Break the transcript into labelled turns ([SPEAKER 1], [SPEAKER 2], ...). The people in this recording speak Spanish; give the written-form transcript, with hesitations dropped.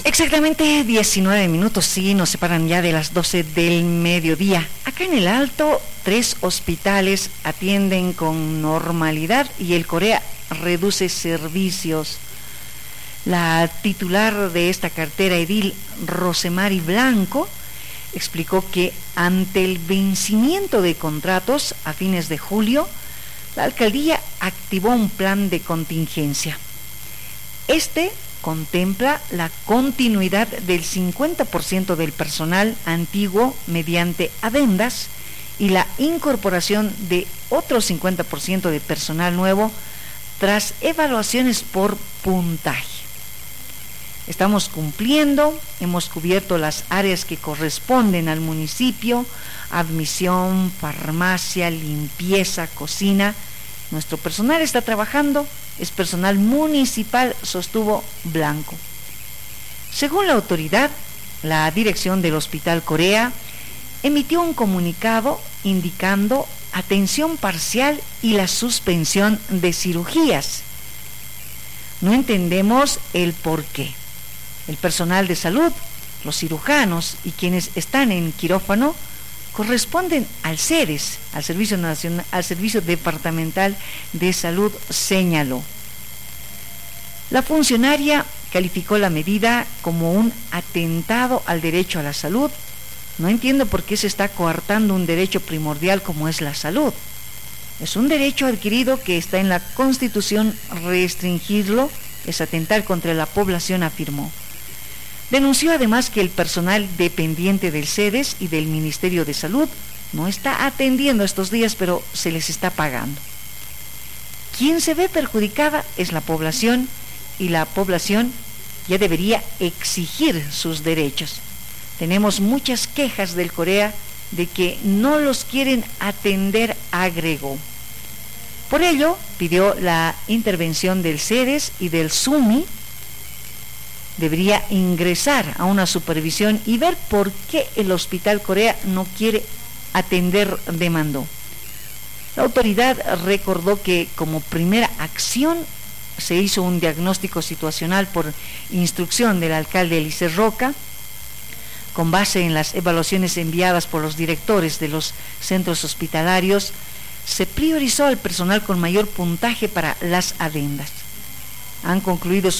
[SPEAKER 1] Exactamente 19 minutos, sí, nos separan ya de las 12 del mediodía. Acá en el Alto, 3 hospitales atienden con normalidad y el Corea reduce servicios. La titular de esta cartera edil, Rosemary Blanco, explicó que ante el vencimiento de contratos a fines de julio, la alcaldía activó un plan de contingencia. Este contempla la continuidad del 50% del personal antiguo mediante adendas y la incorporación de otro 50% de personal nuevo tras evaluaciones por puntaje. Estamos cumpliendo, hemos cubierto las áreas que corresponden al municipio: admisión, farmacia, limpieza, cocina. Nuestro personal está trabajando, es personal municipal, sostuvo Blanco. Según la autoridad, la dirección del Hospital Corea emitió un comunicado indicando atención parcial y la suspensión de cirugías. No entendemos el por qué. El personal de salud, los cirujanos y quienes están en quirófano corresponden al CEDES, al Servicio Departamental de Salud, señaló. La funcionaria calificó la medida como un atentado al derecho a la salud. No entiendo por qué se está coartando un derecho primordial como es la salud. Es un derecho adquirido que está en la Constitución. Restringirlo es atentar contra la población, afirmó. Denunció además que el personal dependiente del CEDES y del Ministerio de Salud no está atendiendo estos días, pero se les está pagando. Quien se ve perjudicada es la población, y la población ya debería exigir sus derechos. Tenemos muchas quejas del Corea de que no los quieren atender, agregó. Por ello, pidió la intervención del CEDES y del SUMI. Debería ingresar a una supervisión y ver por qué el Hospital Corea no quiere atender, demandó. La autoridad recordó que como primera acción se hizo un diagnóstico situacional por instrucción del alcalde Eliezer Roca, con base en las evaluaciones enviadas por los directores de los centros hospitalarios. Se priorizó al personal con mayor puntaje para las adendas. Han concluido